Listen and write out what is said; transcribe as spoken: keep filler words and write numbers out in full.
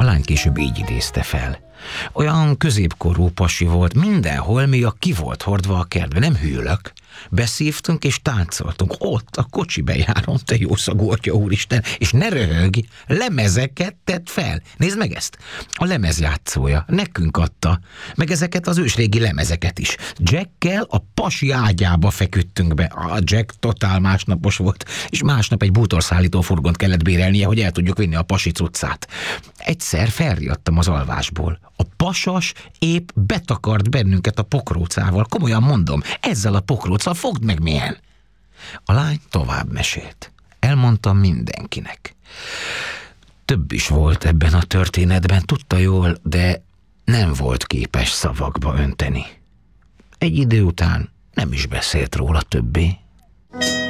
A lány később így idézte fel. Olyan középkorú pasi volt, mindenhol, még a ki volt hordva a kertbe, nem hűlök. Beszívtunk és táncoltunk, ott a kocsi bejáron, te jószagú atya úristen, és ne röhögj, lemezeket tett fel. Nézd meg ezt, a lemezjátszója, nekünk adta, meg ezeket az ősrégi lemezeket is. Jackkel a pasi ágyába feküdtünk be, a Jack totál másnapos volt, és másnap egy bútorszállító furgont kellett bérelnie, hogy el tudjuk vinni a pasi cuccát. Egyszer felriadtam az alvásból. A pasas épp betakart bennünket a pokrócával, komolyan mondom, ezzel a pokróccal, fogd meg milyen. A lány tovább mesélt. Elmondtam mindenkinek. Több is volt ebben a történetben, tudta jól, de nem volt képes szavakba önteni. Egy idő után nem is beszélt róla többé.